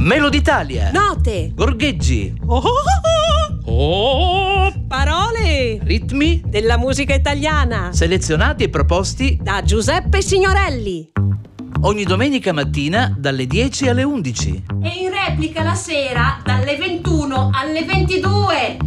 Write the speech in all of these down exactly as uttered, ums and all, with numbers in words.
Melody Italia. Note. Gorgheggi. Oh, oh, oh. Oh. Parole. Ritmi Della musica italiana. selezionati e proposti Da Giuseppe Signorelli. ogni domenica mattina dalle dieci alle undici. E in replica la sera dalle ventuno alle ventidue.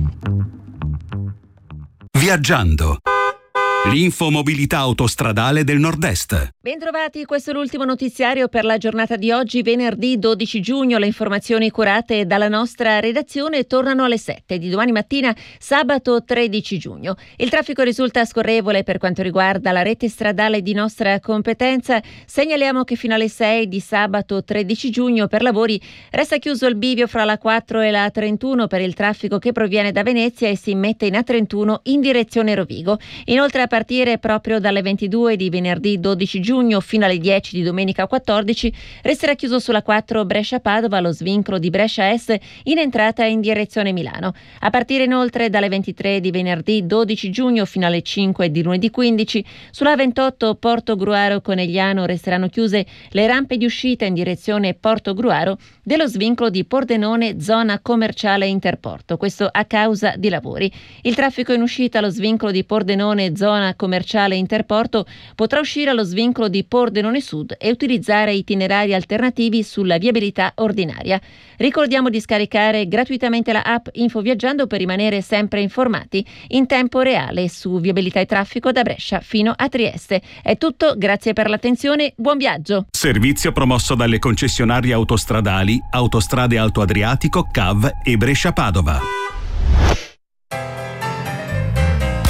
Viaggiando. L'infomobilità autostradale del Nord-Est. Bentrovati, questo è l'ultimo notiziario per la giornata di oggi, venerdì dodici giugno. Le informazioni curate dalla nostra redazione tornano alle sette di domani mattina, sabato tredici giugno. Il traffico risulta scorrevole per quanto riguarda la rete stradale di nostra competenza. Segnaliamo che fino alle sei di sabato tredici giugno per lavori resta chiuso il bivio fra la quattro e la trentuno per il traffico che proviene da Venezia e si immette in A trentuno in direzione Rovigo. Inoltre, a partire proprio dalle ventidue di venerdì dodici giugno fino alle dieci di domenica quattordici resterà chiuso sulla quattro Brescia-Padova lo svincolo di Brescia Est in entrata in direzione Milano. A partire inoltre dalle ventitré di venerdì dodici giugno fino alle cinque di lunedì quindici sulla ventotto Portogruaro Conegliano resteranno chiuse le rampe di uscita in direzione Portogruaro dello svincolo di Pordenone zona commerciale Interporto, questo a causa di lavori. Il traffico in uscita allo svincolo di Pordenone zona commerciale Interporto potrà uscire allo svincolo di Pordenone Sud e utilizzare itinerari alternativi sulla viabilità ordinaria. Ricordiamo di scaricare gratuitamente la app Info Viaggiando per rimanere sempre informati in tempo reale su viabilità e traffico da Brescia fino a Trieste. È tutto, grazie per l'attenzione, buon viaggio. Servizio promosso dalle concessionarie autostradali Autostrade Alto Adriatico, C A V e Brescia-Padova.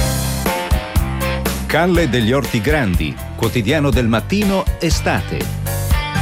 Calle degli Orti Grandi, quotidiano del mattino, estate.